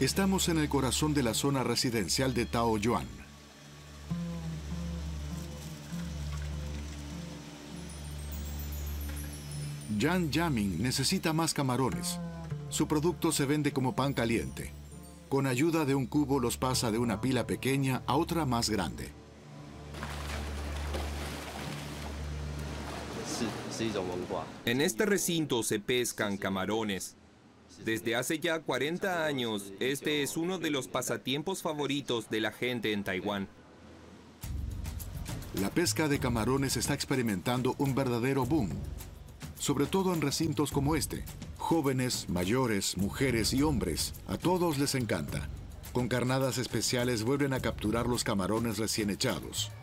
Estamos en el corazón de la zona residencial de Taoyuan. Yan Yaming necesita más camarones. Su producto se vende como pan caliente. Con ayuda de un cubo los pasa de una pila pequeña a otra más grande. En este recinto se pescan camarones. Desde hace ya 40 años, este es uno de los pasatiempos favoritos de la gente en Taiwán. La pesca de camarones está experimentando un verdadero boom, sobre todo en recintos como este. Jóvenes, mayores, mujeres y hombres, a todos les encanta. Con carnadas especiales vuelven a capturar los camarones recién echados.